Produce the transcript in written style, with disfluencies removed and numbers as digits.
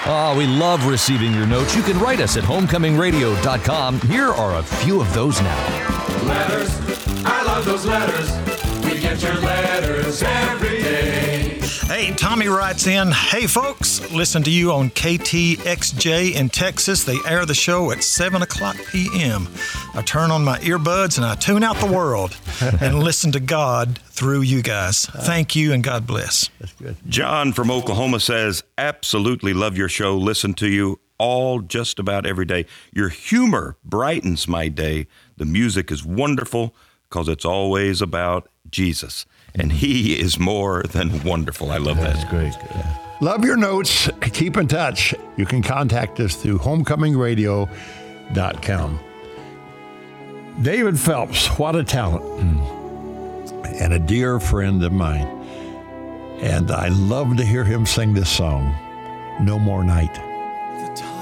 Oh, we love receiving your notes. You can write us at homecomingradio.com. Here are a few of those now. Letters, I love those letters. We get your letters every day. Hey, Tommy writes in, hey folks, listen to you on KTXJ in Texas. They air the show at 7 o'clock p.m. I turn on my earbuds and I tune out the world and listen to God through you guys. Thank you and God bless. That's good. John from Oklahoma says, absolutely love your show. Listen to you all just about every day. Your humor brightens my day. The music is wonderful because it's always about Jesus. And he is more than wonderful. I love that. That's great. Yeah. Love your notes. Keep in touch. You can contact us through homecomingradio.com. David Phelps, what a talent. And a dear friend of mine. And I love to hear him sing this song, No More Night.